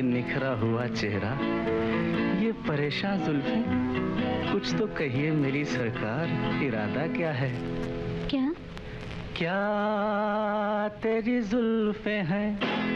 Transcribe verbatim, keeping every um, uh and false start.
निखरा हुआ चेहरा, ये परेशान जुल्फें, कुछ तो कहिए मेरी सरकार, इरादा क्या है? क्या? क्या तेरी जुल्फें हैं